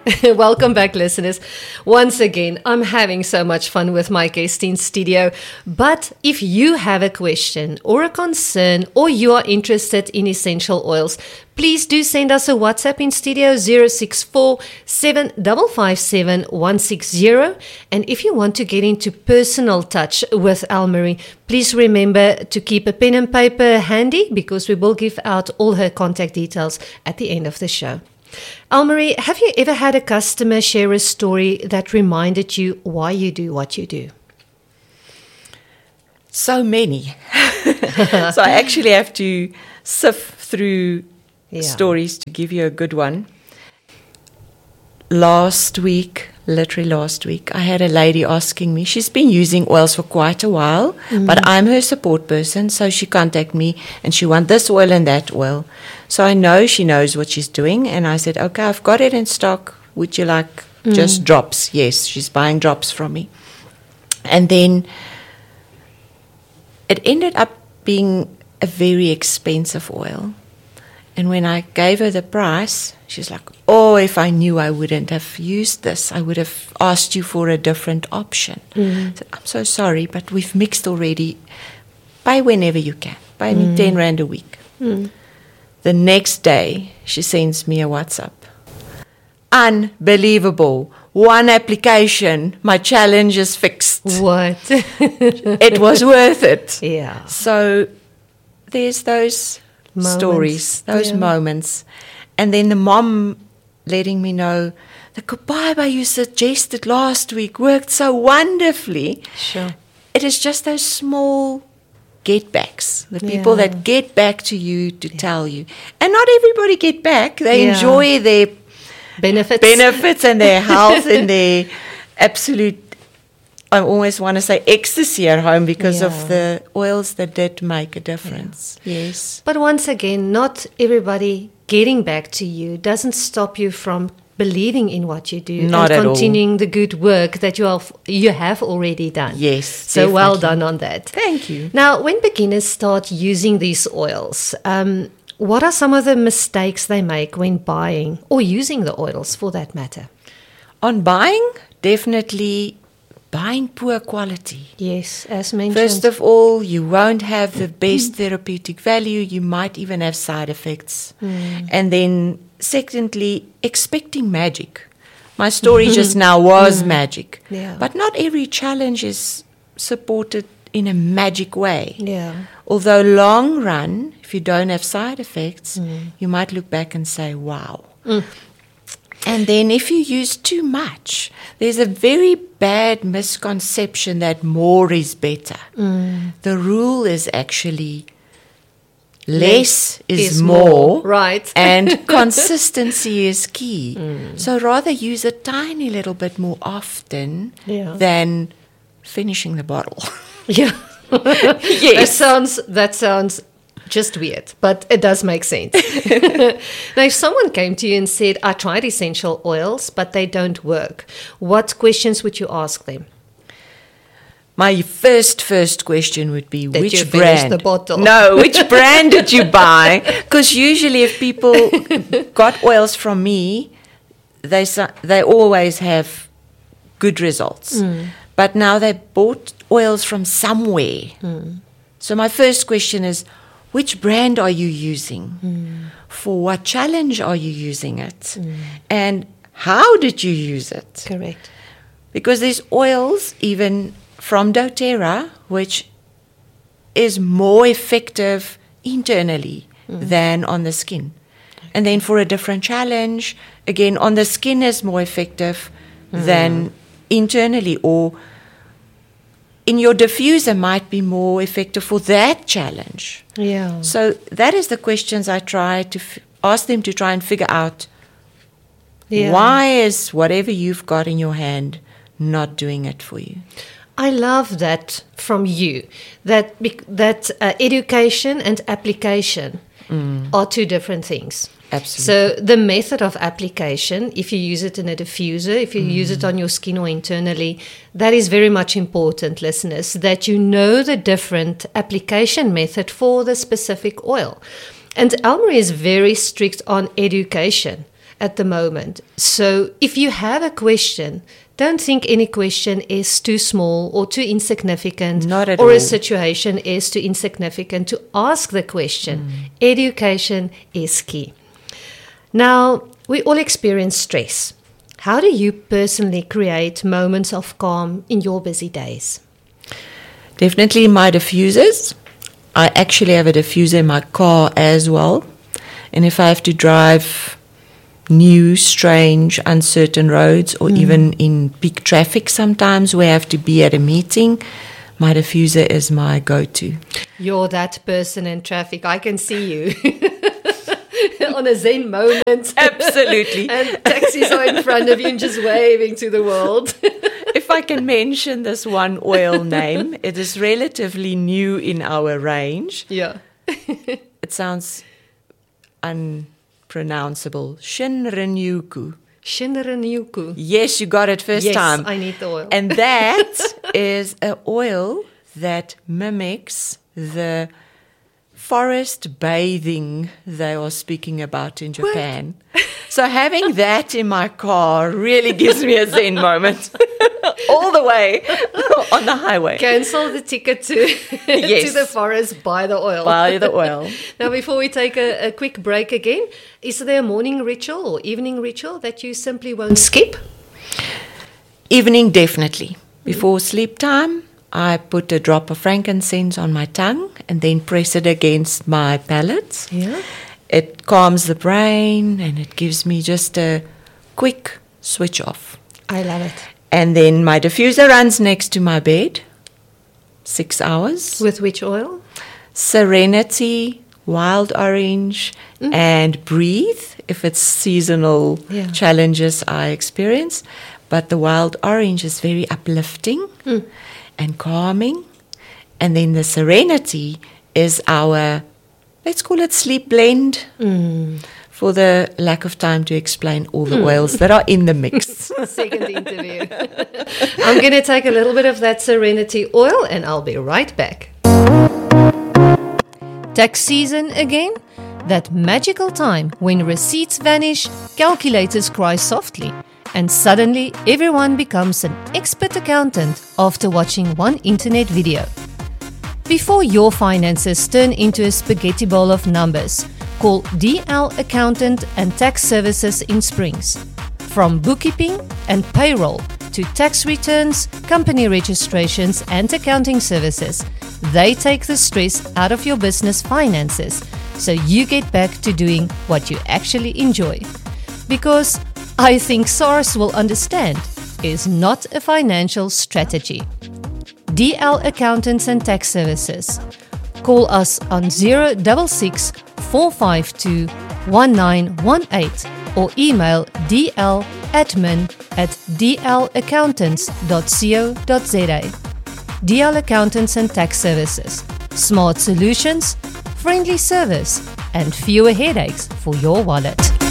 Welcome back, listeners. Once again, I'm having so much fun with my guest in studio. But if you have a question or a concern, or you are interested in essential oils, please do send us a WhatsApp in studio 064 7557 160. And if you want to get into personal touch with Elmarie, please remember to keep a pen and paper handy, because we will give out all her contact details at the end of the show. Elmarie, have you ever had a customer share a story that reminded you why you do what you do? So many. So I actually have to sift through stories to give you a good one. Literally last week, I had a lady asking me, she's been using oils for quite a while, but I'm her support person, so she contacted me and she wants this oil and that oil. So I know she knows what she's doing, and I said, okay, I've got it in stock. Would you like just drops? Yes, she's buying drops from me. And then it ended up being a very expensive oil. And when I gave her the price, she's like, oh, if I knew, I wouldn't have used this. I would have asked you for a different option. I said, I'm so sorry, but we've mixed already. Buy whenever you can. Buy me 10 Rand a week. The next day, she sends me a WhatsApp. Unbelievable. One application, my challenge is fixed. What? It was worth it. Yeah. So there's those stories, those moments. And then the mom letting me know, the copaiba you suggested last week worked so wonderfully. Sure. It is just those small get-backs, the people that get back to you to tell you. And not everybody get back. They enjoy their benefits and their health and their absolute, I always want to say, ecstasy at home because of the oils that did make a difference. Yes. But once again, not everybody getting back to you doesn't stop you from believing in what you do Not and at continuing the good work that you have already done. Yes. So definitely. well done on that. Thank you. Now, when beginners start using these oils, what are some of the mistakes they make when buying or using the oils for that matter? On buying, definitely buying poor quality. Yes, as mentioned. First of all, you won't have the best therapeutic value. You might even have side effects. And then secondly, expecting magic. My story just now was magic. Yeah. But not every challenge is supported in a magic way. Yeah. Although long run, if you don't have side effects, you might look back and say, wow. And then if you use too much, there's a very bad misconception that more is better. The rule is actually less is more. Right. And consistency is key. So rather use a tiny little bit more often than finishing the bottle. Yeah. Yes. That sounds just weird, but it does make sense. Now, if someone came to you and said, I tried essential oils, but they don't work, what questions would you ask them? My first question would be, Did you which finish brand? the bottle? No, which brand did you buy? Because usually if people got oils from me, they always have good results. But now they bought oils from somewhere. So my first question is, which brand are you using? For what challenge are you using it? And how did you use it? Correct. Because there's oils even from doTERRA, which is more effective internally than on the skin. And then for a different challenge, again, on the skin is more effective than internally, or in your diffuser might be more effective for that challenge. Yeah. So that is the questions I try to ask them to try and figure out. Why is whatever you've got in your hand not doing it for you? I love that from you, that education and application are two different things. Absolutely. So the method of application, if you use it in a diffuser, if you use it on your skin or internally, that is very much important, listeners, that you know the different application method for the specific oil. And Elmarie is very strict on education. at the moment. So if you have a question, don't think any question is too small or too insignificant, Not at or all. a situation is too insignificant to ask the question. Education is key. Now, we all experience stress. How do you personally create moments of calm in your busy days? Definitely my diffusers. I actually have a diffuser in my car as well. And if I have to drive new, strange, uncertain roads, or even in peak traffic sometimes where I have to be at a meeting, my diffuser is my go-to. You're that person in traffic. I can see you on a Zen moment. Absolutely. And taxis are in front of you and just waving to the world. If I can mention this one oil name, it is relatively new in our range. Yeah. It sounds unpronounceable. Shinrin-yoku. Shinrin-yoku. Yes, you got it first time. Yes, I need the oil. And that is an oil that mimics the forest bathing they are speaking about in Japan. So having that in my car really gives me a Zen moment. All the way on the highway. Cancel the ticket to, Yes. to the forest, buy the oil. Buy the oil. Now, before we take a quick break again, is there a morning ritual or evening ritual that you simply won't skip? Evening, definitely. Before sleep time, I put a drop of frankincense on my tongue and then press it against my palate. Yeah. It calms the brain and it gives me just a quick switch off. I love it. And then my diffuser runs next to my bed, 6 hours. With which oil? Serenity, wild orange, and breathe if it's seasonal Yeah. challenges I experience. But the wild orange is very uplifting and calming. And then the serenity is our, let's call it sleep blend, for the lack of time to explain all the oils that are in the mix. Second interview. I'm going to take a little bit of that serenity oil and I'll be right back. Tax season again? That magical time when receipts vanish, calculators cry softly, and suddenly everyone becomes an expert accountant after watching one internet video. Before your finances turn into a spaghetti bowl of numbers, call DL Accountant and Tax Services in Springs. From bookkeeping and payroll to tax returns, company registrations, and accounting services, they take the stress out of your business finances so you get back to doing what you actually enjoy. Because I think SARS will understand is not a financial strategy. DL Accountants and Tax Services. Call us on 066 452 1918 or email dladmin@dlaccountants.co.za. DL Accountants and Tax Services. Smart solutions, friendly service, and fewer headaches for your wallet.